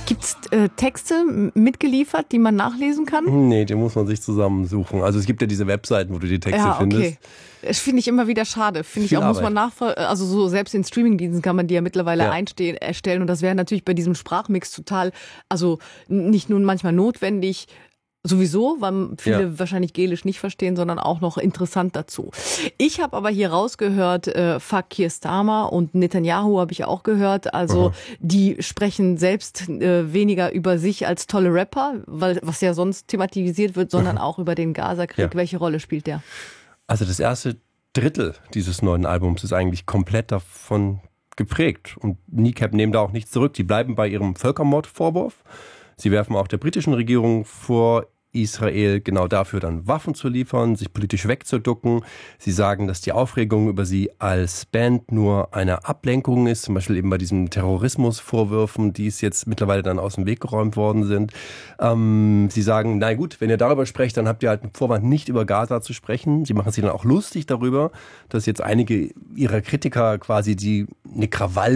Gibt's Texte mitgeliefert, die man nachlesen kann? Nee, die muss man sich zusammensuchen. Also es gibt ja diese Webseiten, wo du die Texte findest. Das finde ich immer wieder schade. Finde ich auch, muss man also so selbst in Streamingdiensten kann man die ja mittlerweile erstellen. Und das wäre natürlich bei diesem Sprachmix total, also nicht nur manchmal notwendig, sowieso, weil viele wahrscheinlich Gälisch nicht verstehen, sondern auch noch interessant dazu. Ich habe aber hier rausgehört, Fuck Keir Starmer und Netanyahu habe ich auch gehört. Also die sprechen selbst weniger über sich als tolle Rapper, weil was ja sonst thematisiert wird, sondern auch über den Gaza-Krieg. Ja. Welche Rolle spielt der? Also das erste Drittel dieses neuen Albums ist eigentlich komplett davon geprägt. Und Kneecap nehmen da auch nichts zurück. Die bleiben bei ihrem Völkermordvorwurf. Sie werfen auch der britischen Regierung vor, Israel genau dafür dann Waffen zu liefern, sich politisch wegzuducken. Sie sagen, dass die Aufregung über sie als Band nur eine Ablenkung ist, zum Beispiel eben bei diesen Terrorismusvorwürfen, die es jetzt mittlerweile dann aus dem Weg geräumt worden sind. Sie sagen, na gut, wenn ihr darüber sprecht, dann habt ihr halt einen Vorwand, nicht über Gaza zu sprechen. Sie machen sich dann auch lustig darüber, dass jetzt einige ihrer Kritiker quasi eine Krawall